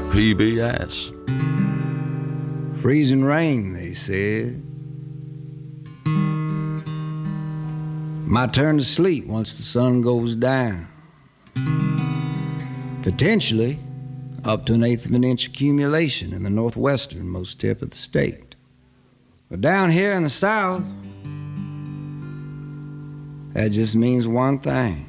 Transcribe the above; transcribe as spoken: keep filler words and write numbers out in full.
P B S. Freezing rain, they said. My turn to sleep once the sun goes down. Potentially up to an eighth of an inch accumulation in the northwesternmost tip of the state. But down here in the south, that just means one thing.